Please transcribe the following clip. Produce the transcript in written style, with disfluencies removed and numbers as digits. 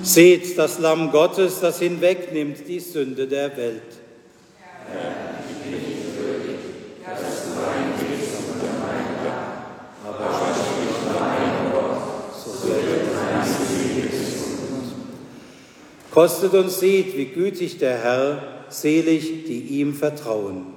Seht das Lamm Gottes, das hinwegnimmt die Sünde der Welt. Herr, ich bin nicht würdig, dass du eingehst unter mein Dach, aber sprich nur ein Wort, so wird mein Seele gesund. Kostet und seht, wie gütig der Herr, selig, die ihm vertrauen.